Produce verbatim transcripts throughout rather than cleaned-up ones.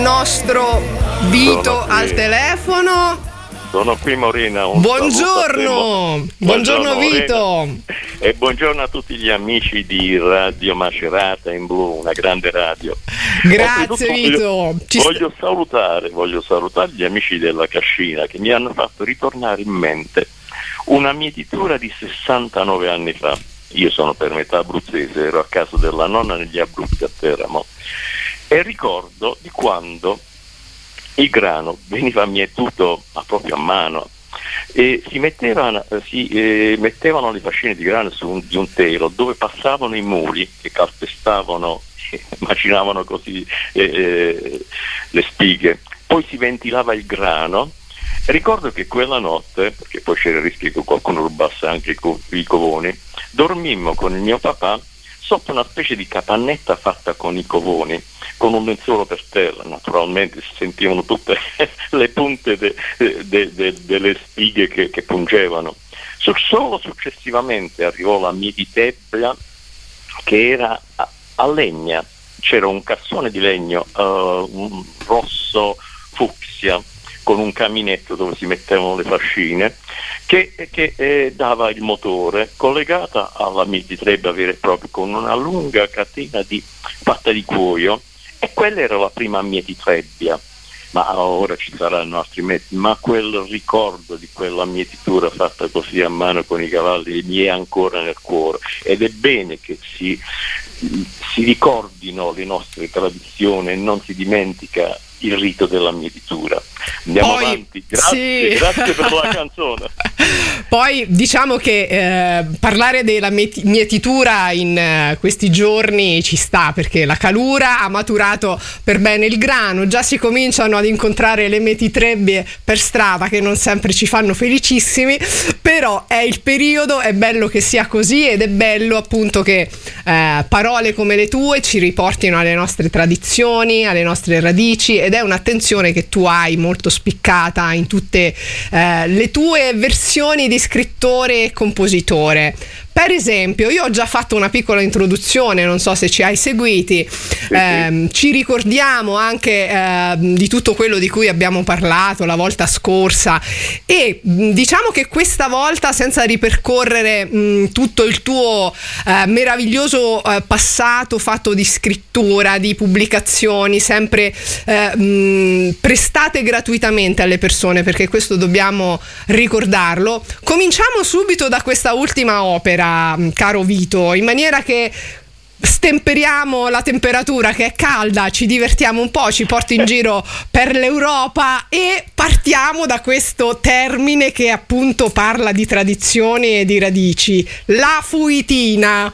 nostro Vito al telefono. Sono qui, Morena. Un buongiorno, buongiorno, buongiorno Vito. E buongiorno a tutti gli amici di Radio Macerata in Blu, una grande radio. Grazie Vito. Voglio, Ci voglio st- salutare, voglio salutare gli amici della Cascina che mi hanno fatto ritornare in mente una mietitura di sessantanove anni fa. Io sono per metà abruzzese, ero a casa della nonna negli Abruzzi a Teramo e ricordo di quando il grano veniva mietuto a proprio a mano e si mettevano, si, eh, mettevano le fascine di grano su un, di un telo dove passavano i muli che calpestavano, macinavano così eh, eh, le spighe, poi si ventilava il grano. Ricordo che quella notte, perché poi c'era il rischio che qualcuno rubasse anche i, co- i covoni, dormimmo con il mio papà sotto una specie di capannetta fatta con i covoni, con un lenzuolo per terra. Naturalmente si sentivano tutte le punte de, de, de, delle spighe che, che pungevano. So, solo successivamente arrivò la mietitebbia, che era a, a legna. C'era un cassone di legno uh, un rosso fucsia con un caminetto dove si mettevano le fascine, che, che eh, dava il motore, collegata alla mietitrebbia vera e propria con una lunga catena di, fatta di cuoio, e quella era la prima mietitrebbia. Ma ora ci saranno altri mezzi, ma quel ricordo di quella mietitura fatta così a mano con i cavalli mi è ancora nel cuore, ed è bene che si, si ricordino le nostre tradizioni e non si dimentica il rito della mietitura. Andiamo Poi, avanti, grazie, sì. grazie per la canzone. Poi diciamo che eh, parlare della mieti- mietitura in eh, questi giorni ci sta, perché la calura ha maturato per bene il grano, già si cominciano ad incontrare le mietitrebbie per strada che non sempre ci fanno felicissimi, però è il periodo, è bello che sia così, ed è bello appunto che eh, parole come le tue ci riportino alle nostre tradizioni, alle nostre radici, ed è un'attenzione che tu hai molto spiccata in tutte eh, le tue versioni di scrittore e compositore. Per esempio, io ho già fatto una piccola introduzione, non so se ci hai seguiti, eh, ci ricordiamo anche eh, di tutto quello di cui abbiamo parlato la volta scorsa, e diciamo che questa volta, senza ripercorrere mh, tutto il tuo eh, meraviglioso eh, passato fatto di scrittura, di pubblicazioni, sempre eh, mh, prestate gratuitamente alle persone, perché questo dobbiamo ricordarlo, cominciamo subito da questa ultima opera, caro Vito, in maniera che stemperiamo la temperatura che è calda, ci divertiamo un po', ci porti in giro per l'Europa e partiamo da questo termine che appunto parla di tradizioni e di radici, la fuitina.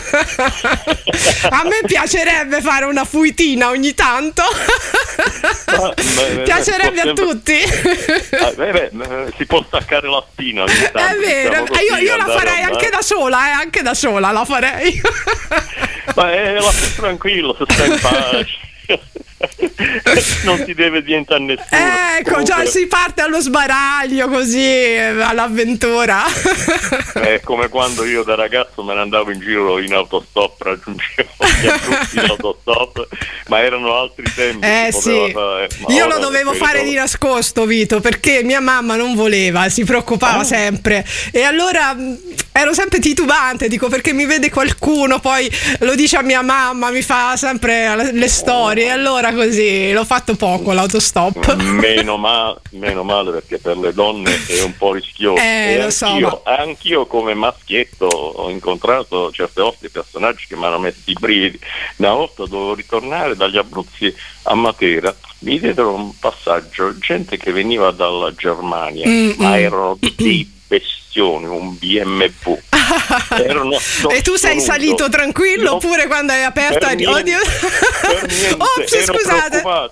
A me piacerebbe fare una fuitina ogni tanto. Ma, beh, piacerebbe a tutti. Ah, beh, beh, si può staccare la spina ogni tanto, è vero, diciamo così, io, io la farei a anche da sola, eh, anche da sola la farei. Ma è la più tranquillo, se stai in pace. Non si deve diventare nessuno. Ecco, comunque, già si parte allo sbaraglio così, all'avventura. È come quando io da ragazzo me ne andavo in giro in autostop, raggiungevo gli Abruzzi in autostop, ma erano altri tempi. Eh sì, fare, io lo dovevo fare di nascosto, Vito, perché mia mamma non voleva, si preoccupava ah. sempre, e allora ero sempre titubante, dico, perché mi vede qualcuno, poi lo dice a mia mamma, mi fa sempre le storie, e allora così l'ho fatto poco l'autostop. Meno male, meno male, perché per le donne è un po' rischioso. Eh, e lo anch'io, so, ma... anch'io come maschietto ho incontrato certe volte personaggi che mi hanno messo i brividi. Una volta dovevo ritornare dagli Abruzzi a Matera, mi diedero un passaggio, gente che veniva dalla Germania, mm-hmm. ma erano dei bestioni, un B M W. E tu sei salito tranquillo, no, oppure quando hai aperto per niente, oddio per niente, ops, scusate,